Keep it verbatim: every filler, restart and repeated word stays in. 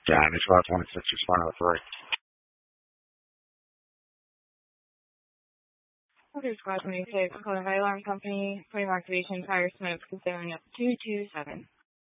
County twelve twenty-six, responding with three. Okay, Squad twenty-six, calling by alarm company, putting activation, fire smoke, concealing up two two seven.